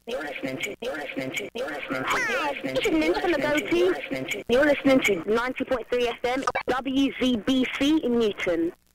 You're listening to, you're listening to, you're listening to, you're listening to, You're listening to 90.3 FM, WZBC in Newton.